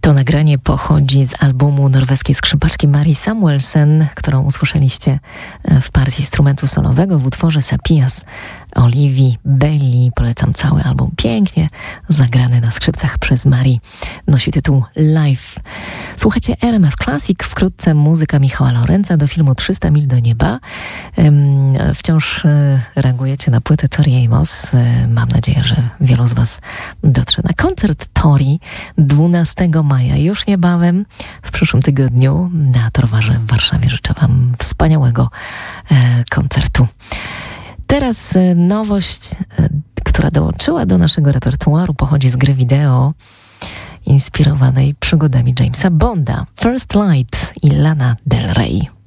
To nagranie pochodzi z albumu norweskiej skrzypaczki Mari Samuelsen, którą usłyszeliście w partii instrumentu solowego w utworze Sapias Oliwii Belli. Polecam cały album, pięknie zagrany na skrzypcach przez Mari. Nosi tytuł Live. Słuchajcie RMF Classic, wkrótce muzyka Michała Lorenza do filmu 300 mil do nieba. Wciąż reagujecie na płytę Tori Amos. Mam nadzieję, że wielu z was dotrze na koncert Tori 12 maja. Już niebawem, w przyszłym tygodniu na Torwarze w Warszawie. Życzę wam wspaniałego koncertu. Teraz nowość, która dołączyła do naszego repertuaru, pochodzi z gry wideo inspirowanej przygodami Jamesa Bonda. First Light i Lana Del Rey.